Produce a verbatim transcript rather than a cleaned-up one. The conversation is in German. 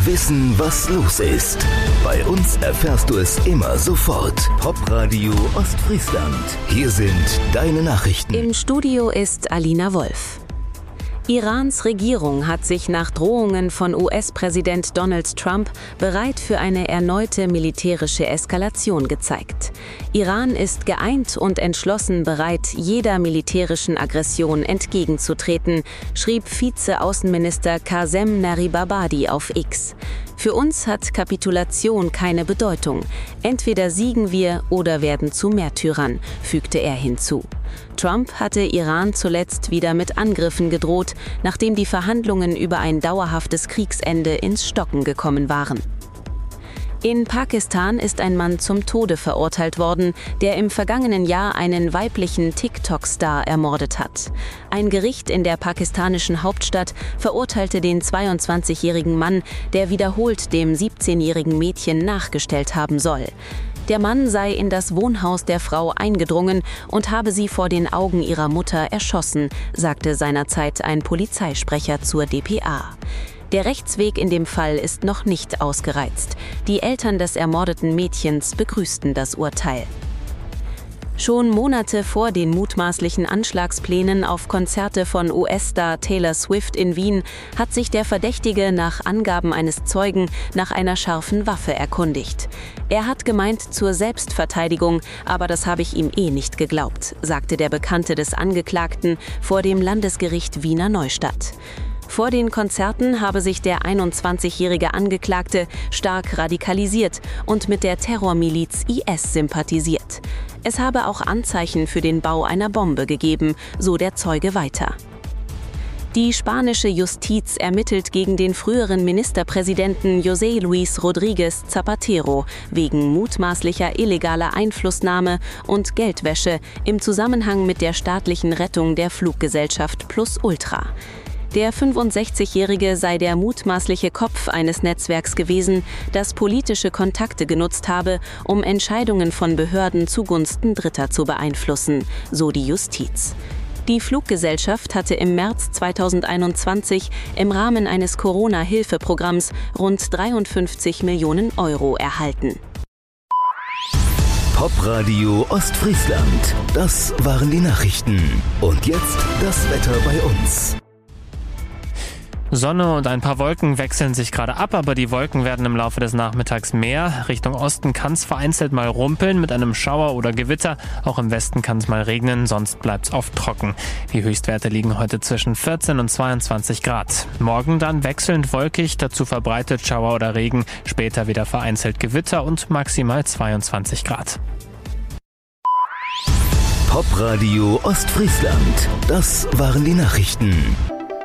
Wissen, was los ist. Bei uns erfährst du es immer sofort. Popradio Ostfriesland. Hier sind deine Nachrichten. Im Studio ist Alina Wolf. Irans Regierung hat sich nach Drohungen von U S-Präsident Donald Trump bereit für eine erneute militärische Eskalation gezeigt. Iran ist geeint und entschlossen bereit, jeder militärischen Aggression entgegenzutreten, schrieb Vize-Außenminister Qasem Naribabadi auf X. Für uns hat Kapitulation keine Bedeutung. Entweder siegen wir oder werden zu Märtyrern, fügte er hinzu. Trump hatte Iran zuletzt wieder mit Angriffen gedroht, nachdem die Verhandlungen über ein dauerhaftes Kriegsende ins Stocken gekommen waren. In Pakistan ist ein Mann zum Tode verurteilt worden, der im vergangenen Jahr einen weiblichen TikTok-Star ermordet hat. Ein Gericht in der pakistanischen Hauptstadt verurteilte den zweiundzwanzigjährigen Mann, der wiederholt dem siebzehnjährigen Mädchen nachgestellt haben soll. Der Mann sei in das Wohnhaus der Frau eingedrungen und habe sie vor den Augen ihrer Mutter erschossen, sagte seinerzeit ein Polizeisprecher zur D P A. Der Rechtsweg in dem Fall ist noch nicht ausgereizt. Die Eltern des ermordeten Mädchens begrüßten das Urteil. Schon Monate vor den mutmaßlichen Anschlagsplänen auf Konzerte von U S-Star Taylor Swift in Wien hat sich der Verdächtige nach Angaben eines Zeugen nach einer scharfen Waffe erkundigt. Er hat gemeint zur Selbstverteidigung, aber das habe ich ihm eh nicht geglaubt, sagte der Bekannte des Angeklagten vor dem Landesgericht Wiener Neustadt. Vor den Konzerten habe sich der einundzwanzigjährige Angeklagte stark radikalisiert und mit der Terrormiliz I S sympathisiert. Es habe auch Anzeichen für den Bau einer Bombe gegeben, so der Zeuge weiter. Die spanische Justiz ermittelt gegen den früheren Ministerpräsidenten José Luis Rodríguez Zapatero wegen mutmaßlicher illegaler Einflussnahme und Geldwäsche im Zusammenhang mit der staatlichen Rettung der Fluggesellschaft Plus Ultra. Der fünfundsechzigjährige sei der mutmaßliche Kopf eines Netzwerks gewesen, das politische Kontakte genutzt habe, um Entscheidungen von Behörden zugunsten Dritter zu beeinflussen, so die Justiz. Die Fluggesellschaft hatte im März zweitausendeinundzwanzig im Rahmen eines Corona-Hilfeprogramms rund dreiundfünfzig Millionen Euro erhalten. Popradio Ostfriesland. Das waren die Nachrichten. Und jetzt das Wetter bei uns. Sonne und ein paar Wolken wechseln sich gerade ab, aber die Wolken werden im Laufe des Nachmittags mehr. Richtung Osten kann es vereinzelt mal rumpeln mit einem Schauer oder Gewitter. Auch im Westen kann es mal regnen, sonst bleibt es oft trocken. Die Höchstwerte liegen heute zwischen vierzehn und zweiundzwanzig Grad. Morgen dann wechselnd wolkig, dazu verbreitet Schauer oder Regen. Später wieder vereinzelt Gewitter und maximal zweiundzwanzig Grad. Popradio Ostfriesland. Das waren die Nachrichten.